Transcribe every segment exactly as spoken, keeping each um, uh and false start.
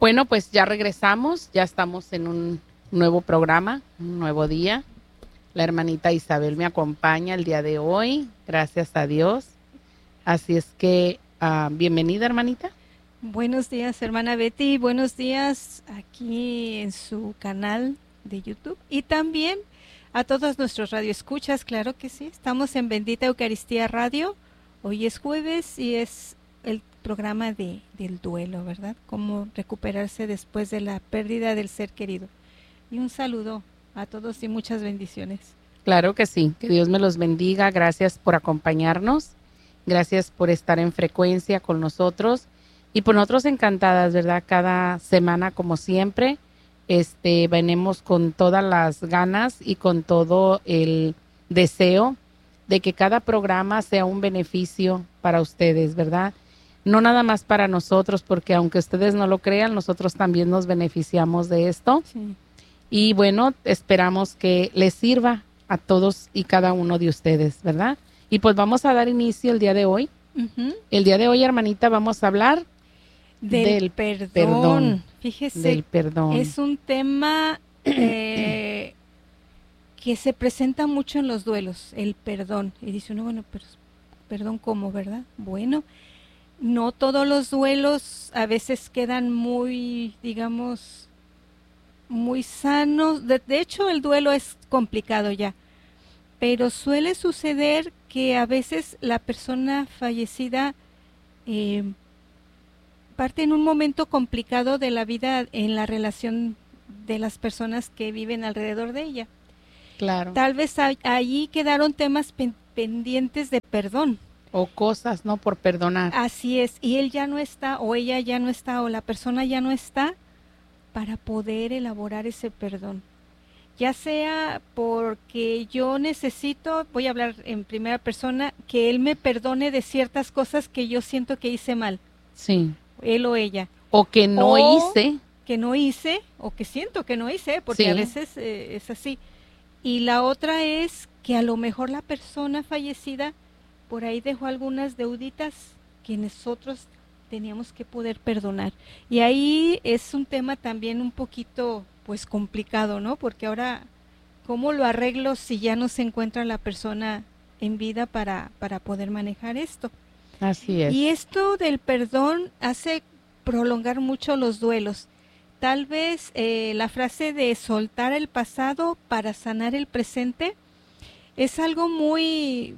Bueno, pues ya regresamos, ya estamos en un nuevo programa, un nuevo día. La hermanita Isabel me acompaña el día de hoy, gracias a Dios. Así es que, uh, bienvenida, hermanita. Buenos días, hermana Betty, buenos días aquí en su canal de YouTube y también a todos nuestros radioescuchas, claro que sí, estamos en Bendita Eucaristía Radio, hoy es jueves y es el programa de, del duelo, ¿verdad? Cómo recuperarse después de la pérdida del ser querido. Y un saludo a todos y muchas bendiciones. Claro que sí, que Dios me los bendiga, gracias por acompañarnos, gracias por estar en frecuencia con nosotros y por nosotros encantadas, ¿verdad? Cada semana, como siempre, este, venimos con todas las ganas y con todo el deseo de que cada programa sea un beneficio para ustedes, ¿verdad? No nada más para nosotros, porque aunque ustedes no lo crean, nosotros también nos beneficiamos de esto. Sí. Y bueno, esperamos que les sirva a todos y cada uno de ustedes, ¿verdad? Y pues vamos a dar inicio el día de hoy. Uh-huh. El día de hoy, hermanita, vamos a hablar del, del perdón. perdón. Fíjese, del perdón. Es un tema eh, que se presenta mucho en los duelos, el perdón. Y dice uno, bueno, pero perdón, ¿cómo, verdad? Bueno, no todos los duelos a veces quedan muy, digamos, muy sanos. De, de hecho, el duelo es complicado ya, pero suele suceder que a veces la persona fallecida eh, parte en un momento complicado de la vida en la relación de las personas que viven alrededor de ella. Claro. Tal vez a, allí quedaron temas pen, pendientes de perdón. O cosas, ¿no? Por perdonar. Así es, y él ya no está, o ella ya no está, o la persona ya no está para poder elaborar ese perdón. Ya sea porque yo necesito, voy a hablar en primera persona, que él me perdone de ciertas cosas que yo siento que hice mal. Sí. Él o ella. O que no o hice. Que no hice, o que siento que no hice, porque sí. a veces eh, es así. Y la otra es que a lo mejor la persona fallecida por ahí dejó algunas deuditas que nosotros teníamos que poder perdonar. Y ahí es un tema también un poquito pues complicado, ¿no? Porque ahora, ¿cómo lo arreglo si ya no se encuentra la persona en vida para, para poder manejar esto? Así es. Y esto del perdón hace prolongar mucho los duelos. Tal vez eh, la frase de soltar el pasado para sanar el presente es algo muy,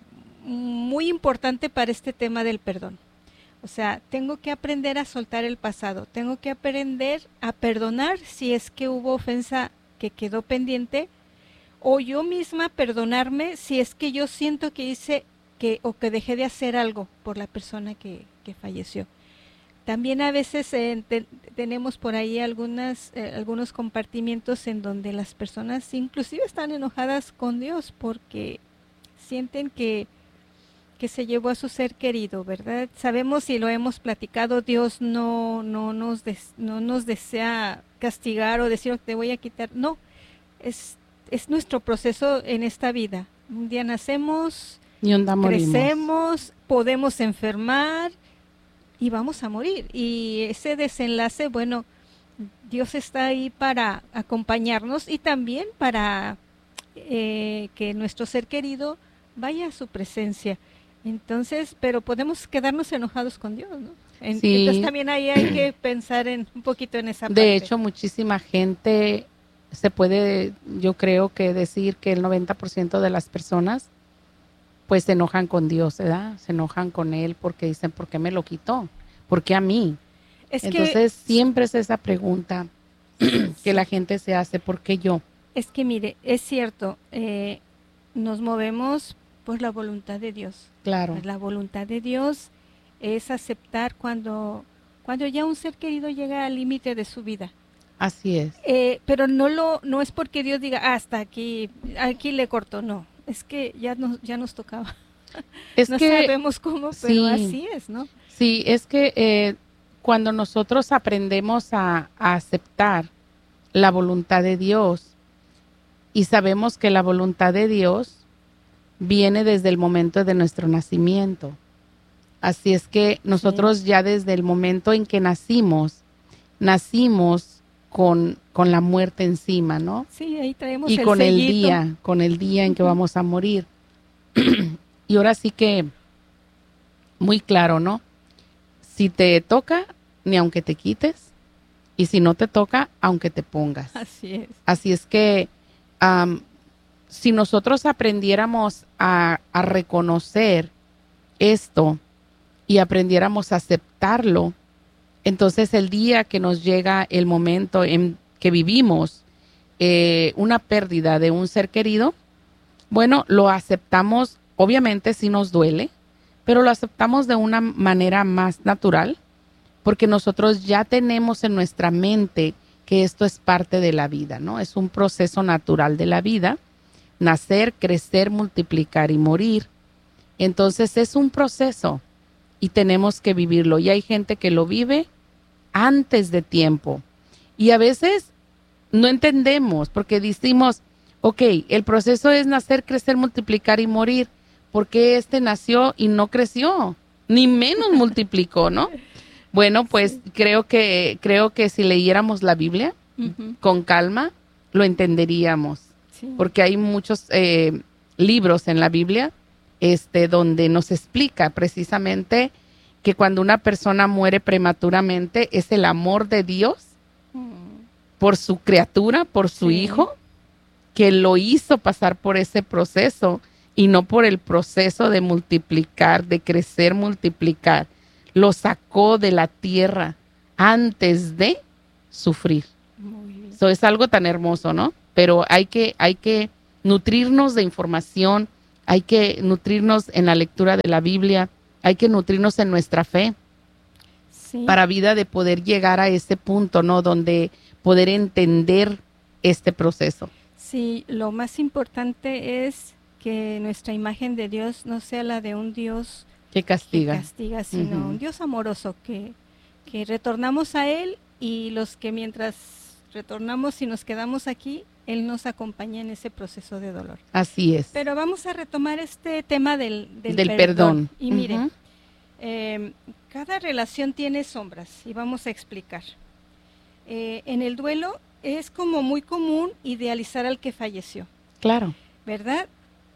muy importante para este tema del perdón. O sea, tengo que aprender a soltar el pasado, tengo que aprender a perdonar si es que hubo ofensa que quedó pendiente, o yo misma perdonarme si es que yo siento que hice que o que dejé de hacer algo por la persona que, que falleció. También a veces eh, te, tenemos por ahí algunas, eh, algunos compartimientos en donde las personas inclusive están enojadas con Dios porque sienten que que se llevó a su ser querido, ¿verdad? Sabemos y lo hemos platicado, Dios no, no, nos, des, no nos desea castigar o decir te voy a quitar, no, es, es nuestro proceso en esta vida. Un día nacemos, y un día crecemos, podemos enfermar y vamos a morir. Y ese desenlace, bueno, Dios está ahí para acompañarnos y también para eh, que nuestro ser querido vaya a su presencia. Entonces, pero podemos quedarnos enojados con Dios, ¿no? En, sí. Entonces también ahí hay que pensar en un poquito en esa parte. De hecho, muchísima gente se puede, yo creo que decir que el noventa por ciento de las personas pues se enojan con Dios, ¿verdad? Se enojan con Él porque dicen, ¿por qué me lo quitó? ¿Por qué a mí? Es Entonces, que, siempre es esa pregunta que la gente se hace, ¿por qué yo? Es que mire, es cierto, eh, nos movemos por la voluntad de Dios. Claro. La voluntad de Dios es aceptar cuando, cuando ya un ser querido llega al límite de su vida. Así es. Eh, pero no lo, no es porque Dios diga, ah, hasta aquí, aquí le corto, no. Es que ya nos, ya nos tocaba. Es no que, sabemos cómo, pero sí, así es, ¿no? Sí, es que eh, cuando nosotros aprendemos a, a aceptar la voluntad de Dios y sabemos que la voluntad de Dios viene desde el momento de nuestro nacimiento. Así es que nosotros sí. ya desde el momento en que nacimos nacimos con, con la muerte encima, ¿no? Sí, ahí traemos y el con sellito. el día, con el día en que vamos a morir. Y ahora sí que muy claro, ¿no? Si te toca, ni aunque te quites, y si no te toca, aunque te pongas. Así es. Así es que um, si nosotros aprendiéramos a, a reconocer esto y aprendiéramos a aceptarlo, entonces el día que nos llega el momento en que vivimos eh, una pérdida de un ser querido, bueno, lo aceptamos, obviamente sí nos duele, pero lo aceptamos de una manera más natural, porque nosotros ya tenemos en nuestra mente que esto es parte de la vida, ¿no? Es un proceso natural de la vida, nacer, crecer, multiplicar y morir. Entonces es un proceso y tenemos que vivirlo. Y hay gente que lo vive antes de tiempo. Y a veces no entendemos porque decimos, ok, el proceso es nacer, crecer, multiplicar y morir. ¿Por qué este nació y no creció? Ni menos multiplicó, ¿no? Bueno, pues sí. creo que creo que si leyéramos la Biblia uh-huh. con calma, lo entenderíamos. Sí. Porque hay muchos eh, libros en la Biblia este, donde nos explica precisamente que cuando una persona muere prematuramente es el amor de Dios uh-huh. por su criatura, por su sí. hijo, que lo hizo pasar por ese proceso y no por el proceso de multiplicar, de crecer, multiplicar. Lo sacó de la tierra antes de sufrir. Eso es algo tan hermoso, ¿no? Pero hay que, hay que nutrirnos de información, hay que nutrirnos en la lectura de la Biblia, hay que nutrirnos en nuestra fe sí. para vida de poder llegar a ese punto, ¿no? Donde poder entender este proceso. Sí, lo más importante es que nuestra imagen de Dios no sea la de un Dios que castiga, que castiga sino uh-huh. un Dios amoroso que, que retornamos a Él y los que mientras retornamos y nos quedamos aquí, Él nos acompaña en ese proceso de dolor. Así es. Pero vamos a retomar este tema del, del, del perdón. perdón. Y uh-huh. mire, eh, cada relación tiene sombras y vamos a explicar. Eh, en el duelo es como muy común idealizar al que falleció. Claro. ¿Verdad?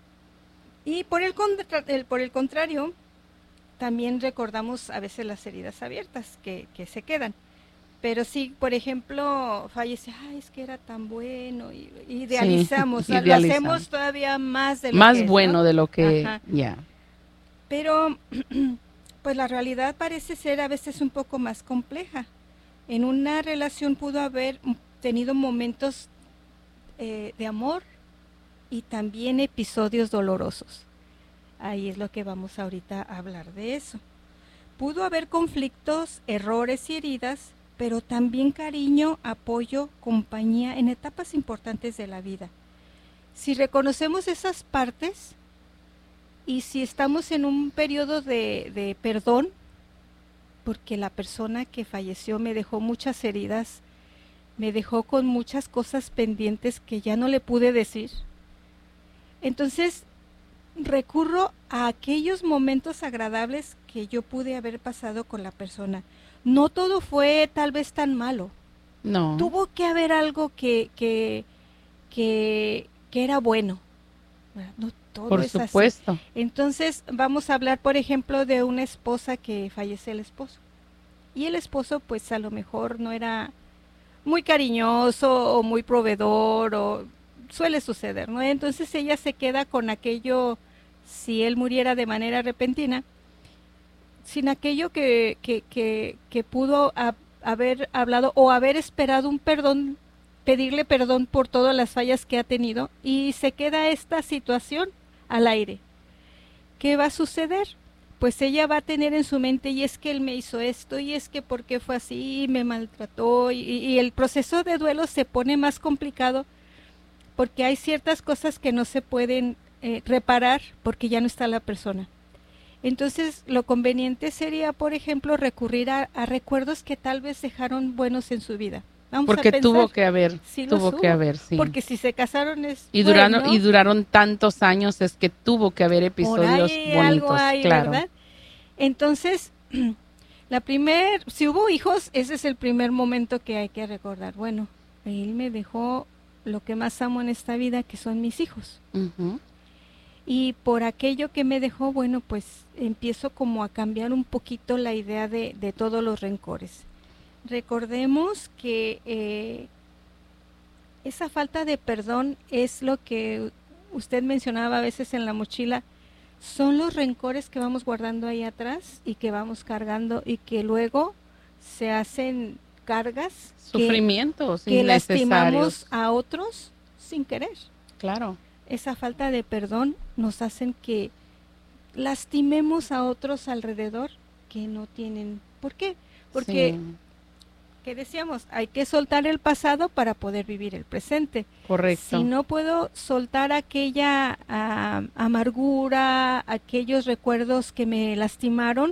Y por el, contra- el, por el contrario, también recordamos a veces las heridas abiertas que, que se quedan. Pero si, por ejemplo, fallece, ay, es que era tan bueno, y, idealizamos, sí, o sea, idealizamos, lo hacemos todavía más de lo más que es, bueno ¿no? de lo que, ya. Yeah. Pero, pues la realidad parece ser a veces un poco más compleja. En una relación pudo haber tenido momentos eh, de amor y también episodios dolorosos. Ahí es lo que vamos ahorita a hablar de eso. Pudo haber conflictos, errores y heridas, pero también cariño, apoyo, compañía en etapas importantes de la vida. Si reconocemos esas partes y si estamos en un periodo de, de perdón, porque la persona que falleció me dejó muchas heridas, me dejó con muchas cosas pendientes que ya no le pude decir, entonces recurro a aquellos momentos agradables que yo pude haber pasado con la persona. No todo fue tal vez tan malo. No. Tuvo que haber algo que, que, que, que era bueno. No todo Por es supuesto. así. Entonces vamos a hablar, por ejemplo, de una esposa que fallece el esposo. Y el esposo, pues a lo mejor no era muy cariñoso o muy proveedor, o suele suceder, ¿no? Entonces ella se queda con aquello, si él muriera de manera repentina, sin aquello que, que, que, que pudo a, haber hablado o haber esperado un perdón, pedirle perdón por todas las fallas que ha tenido, y se queda esta situación al aire. ¿Qué va a suceder? Pues ella va a tener en su mente, y es que él me hizo esto, y es que por qué fue así, me maltrató, y, y el proceso de duelo se pone más complicado, porque hay ciertas cosas que no se pueden eh, reparar porque ya no está la persona. Entonces, lo conveniente sería, por ejemplo, recurrir a, a recuerdos que tal vez dejaron buenos en su vida. Vamos porque a pensar, tuvo que haber, sí tuvo que haber, sí. Porque si se casaron es y duraron bueno, y duraron tantos años, es que tuvo que haber episodios por ahí bonitos, algo hay, claro. ¿verdad? Entonces, La primer, si hubo hijos, ese es el primer momento que hay que recordar. Bueno, él me dejó lo que más amo en esta vida, que son mis hijos. Ujú. Y por aquello que me dejó, bueno, pues empiezo como a cambiar un poquito la idea de, de todos los rencores. Recordemos que eh, esa falta de perdón es lo que usted mencionaba a veces en la mochila, son los rencores que vamos guardando ahí atrás y que vamos cargando y que luego se hacen cargas, sufrimientos que, que lastimamos innecesarios a otros sin querer. Claro. Esa falta de perdón nos hacen que lastimemos a otros alrededor que no tienen por qué. Porque, Sí. ¿qué decíamos? Hay que soltar el pasado para poder vivir el presente. Correcto. Si no puedo soltar aquella uh, amargura, aquellos recuerdos que me lastimaron,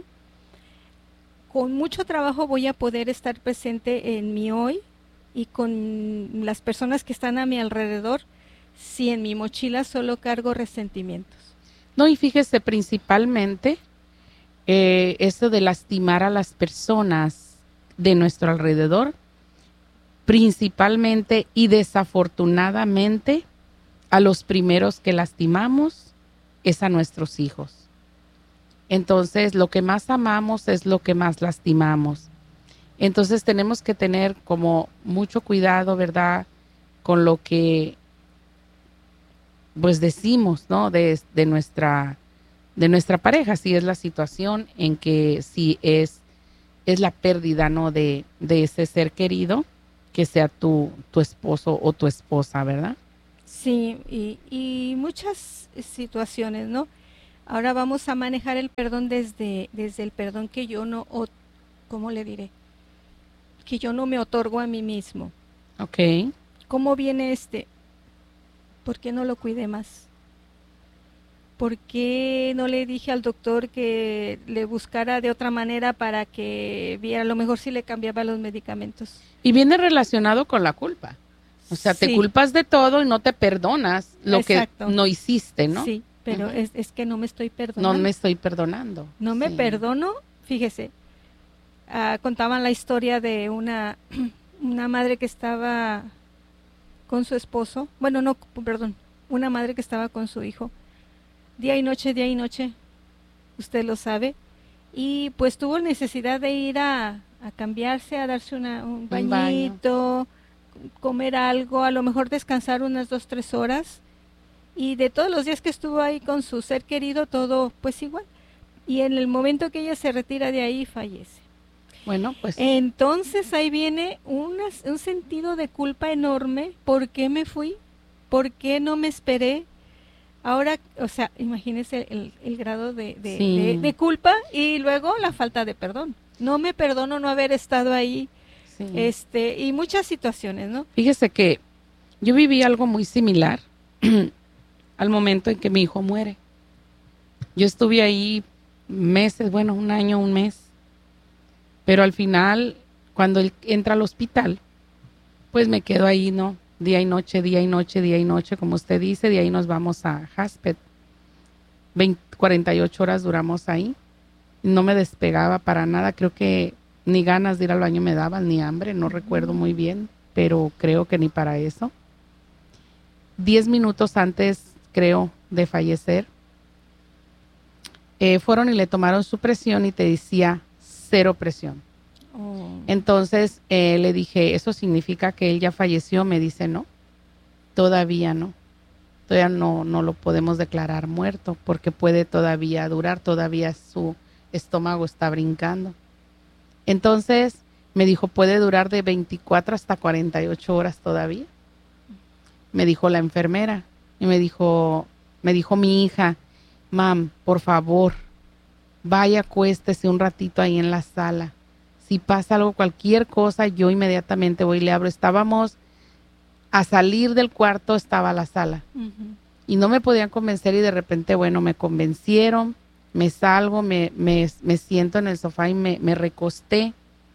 con mucho trabajo voy a poder estar presente en mi hoy y con las personas que están a mi alrededor, si en mi mochila solo cargo resentimientos. No, y fíjese, principalmente eh, eso de lastimar a las personas de nuestro alrededor, principalmente y desafortunadamente a los primeros que lastimamos es a nuestros hijos. Entonces, lo que más amamos es lo que más lastimamos. Entonces, tenemos que tener como mucho cuidado, ¿verdad?, con lo que pues decimos, ¿no?, de, de nuestra de nuestra pareja, si es la situación en que si es es la pérdida, ¿no?, de, de ese ser querido, que sea tu, tu esposo o tu esposa, ¿verdad? Sí, y, y muchas situaciones, ¿no? Ahora vamos a manejar el perdón desde, desde el perdón que yo no, o, ¿cómo le diré? Que yo no me otorgo a mí mismo. Ok. ¿Cómo viene este? ¿Por qué no lo cuidé más? ¿Por qué no le dije al doctor que le buscara de otra manera para que viera, a lo mejor si le cambiaba los medicamentos? Y viene relacionado con la culpa. O sea, te Sí. culpas de todo y no te perdonas lo Exacto. que no hiciste, ¿no? Sí, pero Ujú. es, es que no me estoy perdonando. No me estoy perdonando. No me Sí. perdono, fíjese. Uh, contaban la historia de una, una madre que estaba con su esposo. Bueno, no, perdón. Una madre que estaba con su hijo. Día y noche, día y noche. Usted lo sabe. Y pues tuvo necesidad de ir a, a cambiarse, a darse una, un bañito, baño. comer algo, a lo mejor descansar unas dos, tres horas. Y de todos los días que estuvo ahí con su ser querido, todo pues igual. Y en el momento que ella se retira de ahí, fallece. Bueno, pues. Entonces ahí viene una, un sentido de culpa enorme. ¿Por qué me fui? ¿Por qué no me esperé? Ahora, o sea, imagínese el, el grado de, de, Sí. de, de culpa y luego la falta de perdón. No me perdono no haber estado ahí, Sí. este, y muchas situaciones, ¿no? Fíjese que yo viví algo muy similar al momento en que mi hijo muere. Yo estuve ahí meses, bueno, un año, un mes, pero al final, cuando él entra al hospital, pues me quedo ahí, ¿no? Día y noche, día y noche, día y noche, como usted dice, de ahí nos vamos a Hasped. veinte, cuarenta y ocho horas duramos ahí. No me despegaba para nada, creo que ni ganas de ir al baño me daban, ni hambre, no recuerdo muy bien, pero creo que ni para eso. Diez minutos antes, creo, de fallecer, eh, fueron y le tomaron su presión y te decía cero presión. Oh. Entonces eh, le dije, ¿eso significa que él ya falleció? Me dice, no, todavía no. Todavía no, no lo podemos declarar muerto porque puede todavía durar, todavía su estómago está brincando. Entonces me dijo, puede durar de veinticuatro hasta cuarenta y ocho horas todavía. Me dijo la enfermera y me dijo, me dijo mi hija, mam, por favor, vaya, acuéstese un ratito ahí en la sala. Si pasa algo, cualquier cosa, yo inmediatamente voy y le abro. Estábamos a salir del cuarto, estaba la sala. Uh-huh. Y no me podían convencer y de repente, bueno, me convencieron, me salgo, me, me, me siento en el sofá y me, me recosté.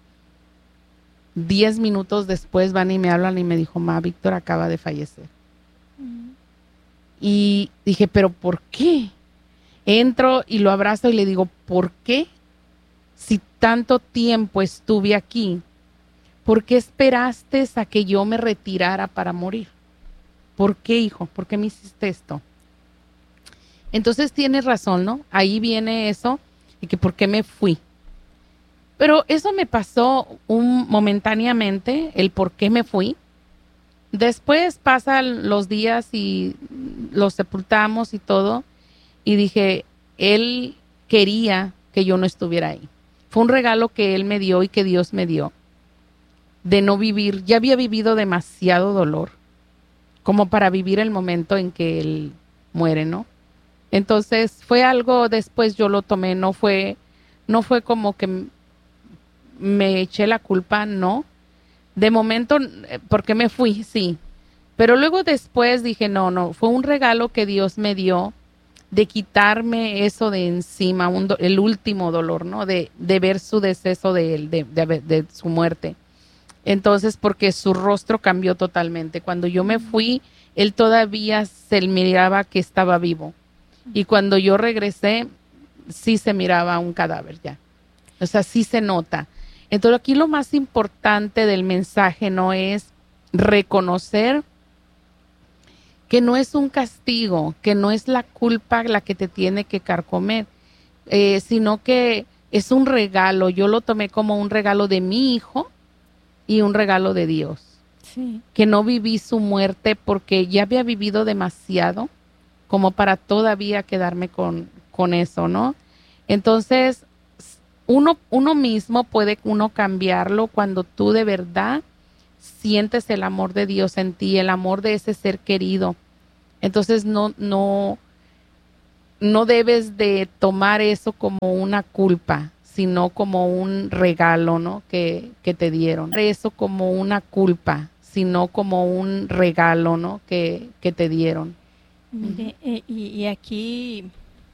Diez minutos después van y me hablan y me dijo, ma, Víctor acaba de fallecer. Uh-huh. Y dije, ¿pero por qué? Entro y lo abrazo y le digo, ¿por qué? si tanto tiempo estuve aquí, ¿por qué esperaste a que yo me retirara para morir? ¿Por qué, hijo? ¿Por qué me hiciste esto? Entonces tienes razón, ¿no? Ahí viene eso, y que por qué me fui. Pero eso me pasó un, momentáneamente, el por qué me fui. Después pasan los días y los sepultamos y todo, y dije, él quería que yo no estuviera ahí. Fue un regalo que él me dio y que Dios me dio, de no vivir. Ya había vivido demasiado dolor como para vivir el momento en que él muere, ¿no? Entonces fue algo, después yo lo tomé, no fue, no fue como que me eché la culpa, no. De momento, ¿por qué me fui? Sí. Pero luego después dije, no, no, fue un regalo que Dios me dio de quitarme eso de encima, un do, el último dolor, ¿no? De, de ver su deceso de él, de, de, de su muerte. Entonces, porque su rostro cambió totalmente. Cuando yo me fui, él todavía se miraba que estaba vivo. Y cuando yo regresé, sí se miraba un cadáver ya. O sea, sí se nota. Entonces, aquí lo más importante del mensaje no es reconocer que no es un castigo, que no es la culpa la que te tiene que carcomer, eh, sino que es un regalo. Yo lo tomé como un regalo de mi hijo y un regalo de Dios. Sí. Que no viví su muerte porque ya había vivido demasiado como para todavía quedarme con, con eso, ¿no? Entonces, uno, uno mismo puede uno cambiarlo cuando tú de verdad sientes el amor de Dios en ti, el amor de ese ser querido. Entonces no, no, no debes de tomar eso como una culpa, sino como un regalo, ¿no? Que, que te dieron. Eso como una culpa, sino como un regalo, ¿no? Que, que te dieron. Mire, eh, y, y aquí